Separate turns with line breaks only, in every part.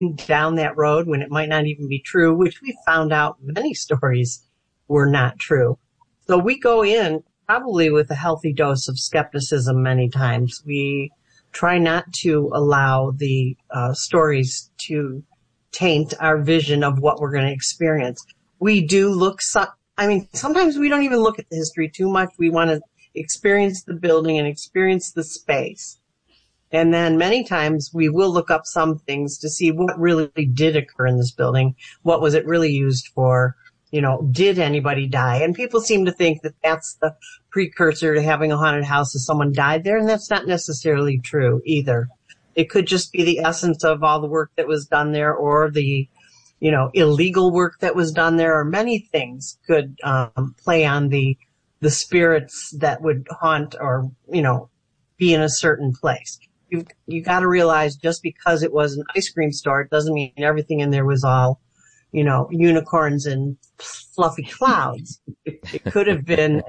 down that road when it might not even be true, which we found out many stories were not true. So we go in probably with a healthy dose of skepticism many times. We try not to allow the stories to taint our vision of what we're going to experience. We do look, sometimes we don't even look at the history too much. We want to experience the building and experience the space. And then many times we will look up some things to see what really did occur in this building. What was it really used for? Did anybody die? And people seem to think that that's the precursor to having a haunted house, if someone died there. And that's not necessarily true either. It could just be the essence of all the work that was done there, or the, illegal work that was done there, or many things could play on the spirits that would haunt or, be in a certain place. You got to realize just because it was an ice cream store, it doesn't mean everything in there was all, unicorns and fluffy clouds. It could have been,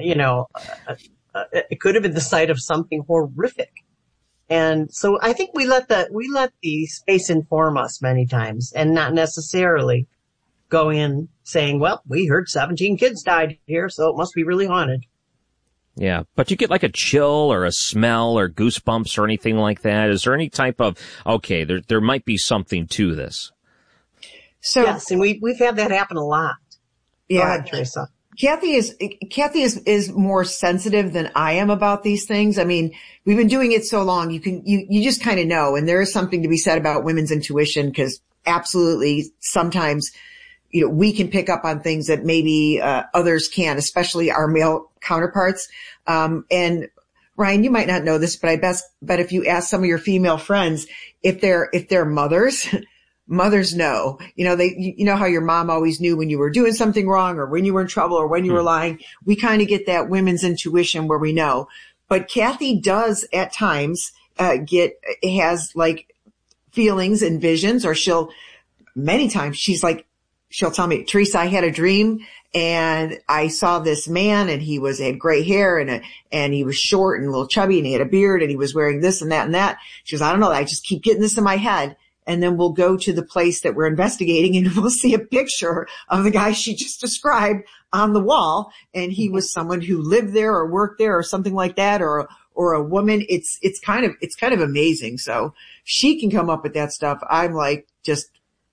it could have been the site of something horrific. And so I think we let the space inform us many times, and not necessarily go in saying, well, we heard 17 kids died here, so it must be really haunted.
Yeah, but you get like a chill or a smell or goosebumps or anything like that. Is there any type of, okay, there might be something to this?
So yes, and we've had that happen a lot.
Yeah,
go ahead, Teresa.
Kathy is more sensitive than I am about these things. I mean, we've been doing it so long, you just kind of know. And there is something to be said about women's intuition, because absolutely sometimes, we can pick up on things that maybe others can, especially our male counterparts. And Ryan, you might not know this, but I bet if you ask some of your female friends, if they're mothers, mothers know, how your mom always knew when you were doing something wrong, or when you were in trouble, or when you were lying. We kind of get that women's intuition where we know. But Kathy does at times has like feelings and visions, or many times she'll tell me, Teresa, I had a dream and I saw this man, and he had gray hair and he was short and a little chubby, and he had a beard, and he was wearing this and that and that. She goes, I don't know. I just keep getting this in my head. And then we'll go to the place that we're investigating, and we'll see a picture of the guy she just described on the wall. And he was someone who lived there or worked there or something like that, or a woman. It's kind of amazing. So she can come up with that stuff. I'm like just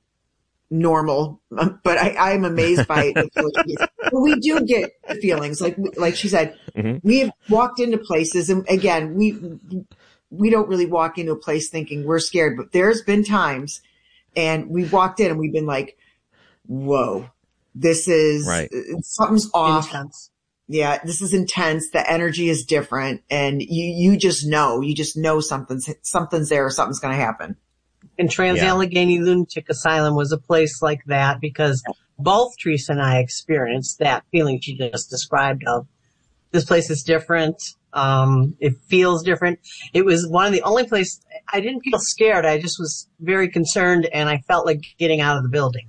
normal, but I'm amazed by it. We do get the feelings, like she said. Mm-hmm. We have walked into places, and again, we don't really walk into a place thinking we're scared, but there's been times, and we've walked in and we've been like, whoa, this is right. Something's off.
Intense.
Yeah, this is intense. The energy is different, and you just know something's there, or something's going to happen.
And Trans-Allegheny Lunatic Asylum was a place like that, because both Teresa and I experienced that feeling she just described of, this place is different. It feels different. It was one of the only places I didn't feel scared. I just was very concerned, and I felt like getting out of the building.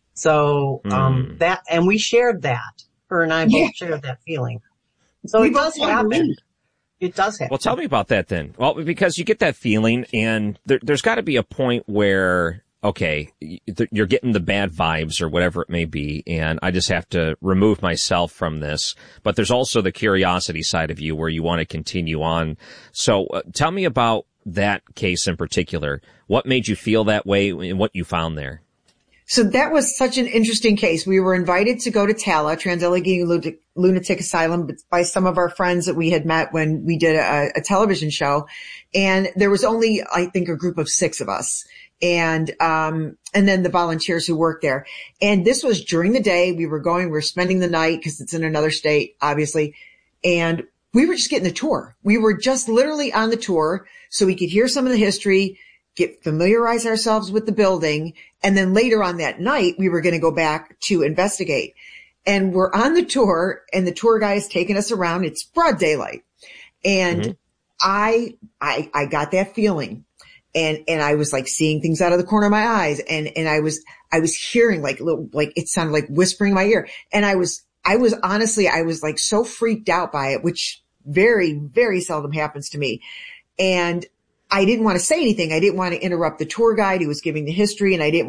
So, and we shared that. Her and I both shared that feeling. So it does happen. It does happen.
Well, tell me about that then. Well, because you get that feeling, and there's got to be a point where, okay, you're getting the bad vibes or whatever it may be, and I just have to remove myself from this. But there's also the curiosity side of you where you want to continue on. So tell me about that case in particular. What made you feel that way, and what you found there?
So that was such an interesting case. We were invited to go to TALA, Trans-Allegheny Lunatic Asylum, by some of our friends that we had met when we did a television show. And there was only, I think, a group of 6 of us. And then the volunteers who worked there. And this was during the day. We were spending the night, because it's in another state, obviously. And we were just getting the tour. We were just literally on the tour so we could hear some of the history, familiarize ourselves with the building. And then later on that night, we were going to go back to investigate. And we're on the tour, and the tour guy is taking us around. It's broad daylight. And I got that feeling. And I was like seeing things out of the corner of my eyes. And I was hearing like it sounded like whispering in my ear. And I was honestly like so freaked out by it, which very, very seldom happens to me. And I didn't want to say anything. I didn't want to interrupt the tour guide who was giving the history, and I didn't